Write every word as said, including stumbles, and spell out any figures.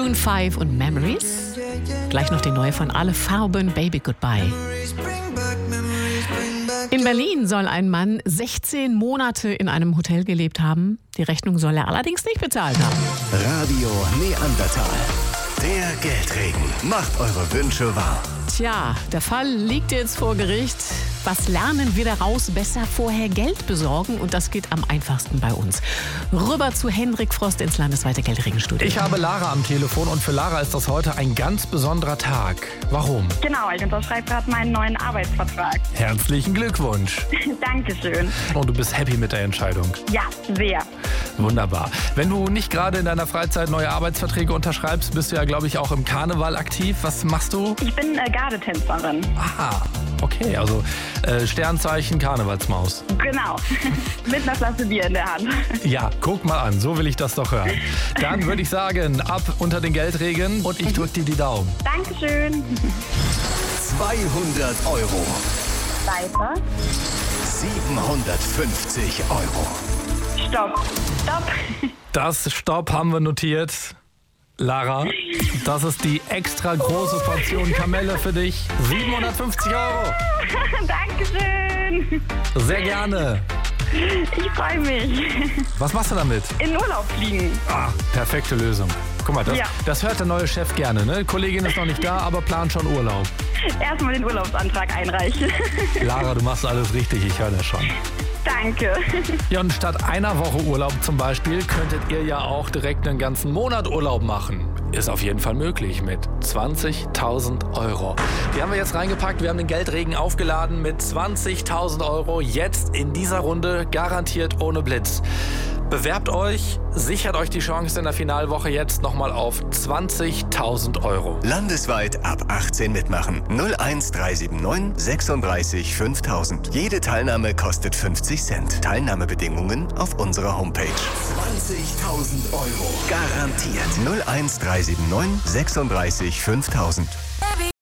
Maroon fünf und Memories. Gleich noch die neue von Alle Farben, Baby Goodbye. In Berlin soll ein Mann sechzehn Monate in einem Hotel gelebt haben. Die Rechnung soll er allerdings nicht bezahlt haben. Radio Neandertal. Der Geldregen macht eure Wünsche wahr. Tja, der Fall liegt jetzt vor Gericht. Was lernen wir daraus? Besser vorher Geld besorgen und das geht am einfachsten bei uns. Rüber zu Hendrik Frost ins landesweite Geldregenstudio. Ich habe Lara am Telefon und für Lara ist das heute ein ganz besonderer Tag. Warum? Genau, ich unterschreibe gerade meinen neuen Arbeitsvertrag. Herzlichen Glückwunsch. Dankeschön. Und du bist happy mit der Entscheidung? Ja, sehr. Wunderbar. Wenn du nicht gerade in deiner Freizeit neue Arbeitsverträge unterschreibst, bist du ja, glaube ich, auch im Karneval aktiv. Was machst du? Ich bin äh, Gardetänzerin. Aha, okay, also äh, Sternzeichen Karnevalsmaus. Genau, mit einer Flasche Bier in der Hand. Ja, guck mal an, so will ich das doch hören. Dann würde ich sagen, ab unter den Geldregen und ich drücke dir die Daumen. Dankeschön. zweihundert Euro. Weiter. siebenhundertfünfzig Euro. Stopp. Stopp. Das Stopp haben wir notiert. Lara, das ist die extra große Portion Kamelle für dich. siebenhundertfünfzig Euro. Dankeschön. Sehr gerne. Ich freue mich. Was machst du damit? In Urlaub fliegen. Ah, perfekte Lösung. Guck mal, das, Ja. das hört der neue Chef gerne, ne? Kollegin ist noch nicht da, aber plant schon Urlaub. Erstmal den Urlaubsantrag einreichen. Lara, du machst alles richtig, ich höre das schon. Danke. Ja, und statt einer Woche Urlaub zum Beispiel könntet ihr ja auch direkt einen ganzen Monat Urlaub machen. Ist auf jeden Fall möglich mit zwanzigtausend Euro. Die haben wir jetzt reingepackt. Wir haben den Geldregen aufgeladen mit zwanzigtausend Euro. Jetzt in dieser Runde garantiert ohne Blitz. Bewerbt euch, sichert euch die Chance in der Finalwoche jetzt nochmal auf zwanzigtausend Euro. Landesweit ab achtzehn mitmachen. null eins drei sieben neun sechsunddreißig fünftausend. Jede Teilnahme kostet fünfzig Cent. Teilnahmebedingungen auf unserer Homepage. zwanzigtausend Euro. Garantiert. null eins drei sieben neun sechsunddreißig fünftausend.